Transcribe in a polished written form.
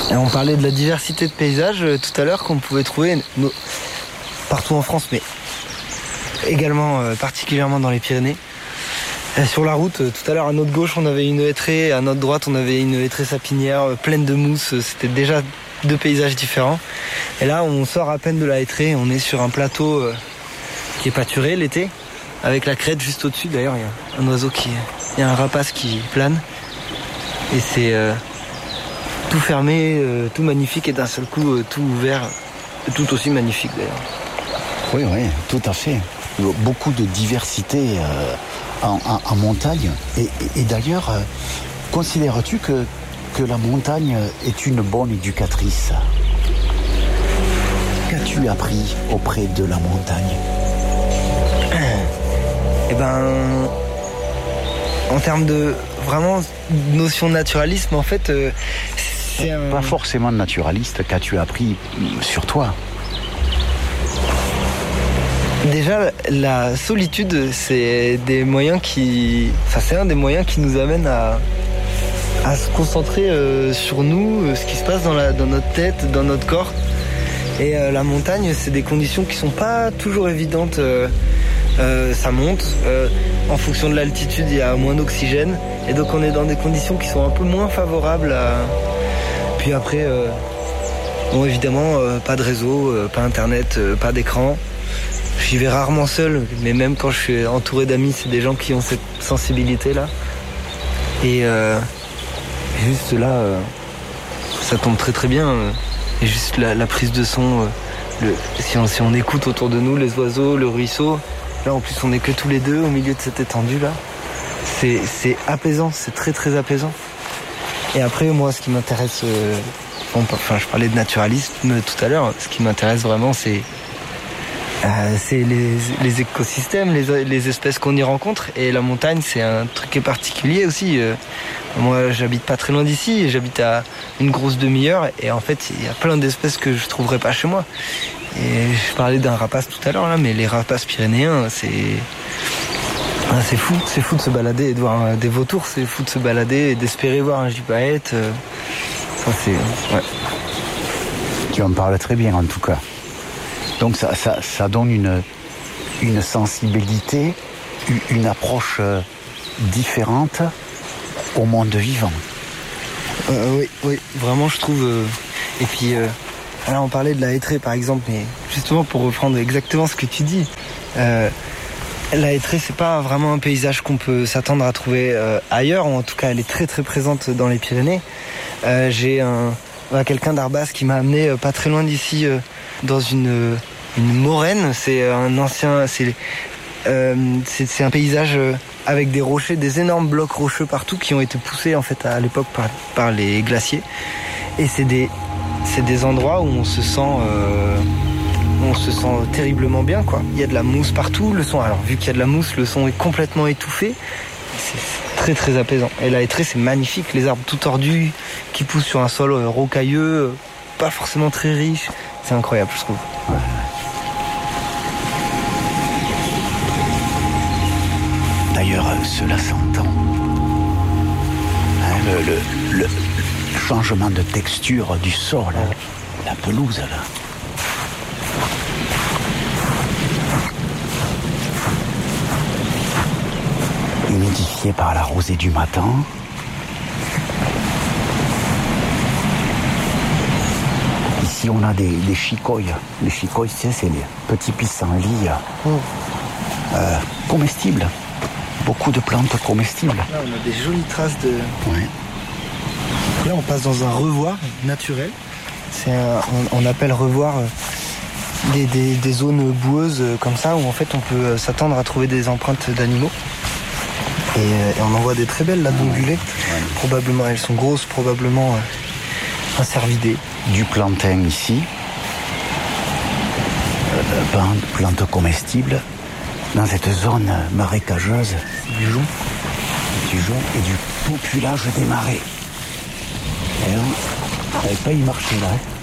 Et on parlait de la diversité de paysages tout à l'heure qu'on pouvait trouver partout en France, mais également particulièrement dans les Pyrénées. Et sur la route, tout à l'heure à notre gauche on avait une hêtraie, à notre droite on avait une hêtraie sapinière pleine de mousse, c'était déjà deux paysages différents. Et là on sort à peine de la hêtraie, on est sur un plateau qui est pâturé l'été, avec la crête juste au-dessus. D'ailleurs il y a un oiseau il y a un rapace qui plane. Et c'est tout fermé, tout magnifique et d'un seul coup tout ouvert, tout aussi magnifique d'ailleurs. Oui, tout à fait. Beaucoup de diversité en montagne. Et d'ailleurs, considères-tu que la montagne est une bonne éducatrice? Qu'as-tu appris auprès de la montagne? Eh ben, en termes de vraiment notion de naturalisme, en fait, c'est Pas forcément naturaliste, qu'as-tu appris sur toi? Déjà, la solitude, c'est un des moyens qui nous amène à se concentrer sur nous, ce qui se passe dans notre tête, dans notre corps. Et la montagne, c'est des conditions qui sont pas toujours évidentes. Ça monte. En fonction de l'altitude, il y a moins d'oxygène. Et donc on est dans des conditions qui sont un peu moins favorables. Puis après, évidemment, pas de réseau, pas internet, pas d'écran. J'y vais rarement seul, mais même quand je suis entouré d'amis, c'est des gens qui ont cette sensibilité-là. Et juste là, ça tombe très très bien. Et juste la prise de son, si on écoute autour de nous les oiseaux, le ruisseau, là en plus on n'est que tous les deux au milieu de cette étendue-là. C'est apaisant, c'est très très apaisant. Et après, moi, ce qui m'intéresse, je parlais de naturalisme tout à l'heure, ce qui m'intéresse vraiment, c'est les écosystèmes, les espèces qu'on y rencontre. Et la montagne, c'est un truc qui est particulier aussi. Moi, j'habite pas très loin d'ici, j'habite à une grosse demi-heure. Et en fait, il y a plein d'espèces que je trouverais pas chez moi. Et je parlais d'un rapace tout à l'heure, là, mais les rapaces pyrénéens, c'est fou de se balader et de voir des vautours, c'est fou de se balader et d'espérer voir un gypaète. Ouais. Tu en parles très bien en tout cas. Donc ça donne une sensibilité, une approche différente au monde vivant. Oui, vraiment je trouve. Et puis là on parlait de la hêtraie par exemple, mais justement pour reprendre exactement ce que tu dis. La hêtraie, c'est pas vraiment un paysage qu'on peut s'attendre à trouver ailleurs, ou en tout cas elle est très très présente dans les Pyrénées. J'ai quelqu'un d'Arbas qui m'a amené pas très loin d'ici dans une moraine. C'est un paysage avec des rochers, des énormes blocs rocheux partout qui ont été poussés en fait à l'époque par les glaciers. Et c'est des endroits où on se sent terriblement bien, quoi. Il y a de la mousse partout, vu qu'il y a de la mousse, le son est complètement étouffé. C'est très très apaisant. Et la hêtraie, c'est magnifique, les arbres tout tordus qui poussent sur un sol rocailleux, pas forcément très riche. C'est incroyable, je trouve. Ouais. D'ailleurs, cela s'entend. Le changement de texture du sol, la pelouse, là. Humidifié par la rosée du matin. Ici, on a des chicoilles. Les chicoilles, c'est les petits pissenlits comestibles. Beaucoup de plantes comestibles. Là, on a des jolies traces de... Ouais. Là, on passe dans un revoir naturel. On appelle revoir des zones boueuses comme ça, où en fait, on peut s'attendre à trouver des empreintes d'animaux. Et on en voit des très belles là d'ongulées. Ouais. Probablement, elles sont grosses, probablement un cervidé. Du plantain ici. Plantes comestibles. Dans cette zone marécageuse. Du jonc. Du jonc et du populage des marais. Et on n'avait pas y marcher là.